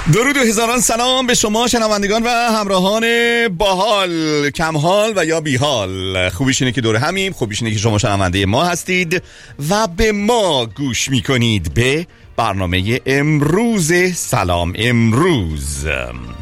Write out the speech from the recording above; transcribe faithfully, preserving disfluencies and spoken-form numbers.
درود و هزاران سلام به شما شنوندگان و همراهان باحال، کمحال و یا بیحال. خوبیش اینه که دور همیم، خوبیش اینه که شما شنونده ما هستید و به ما گوش میکنید به برنامه امروز سلام امروز.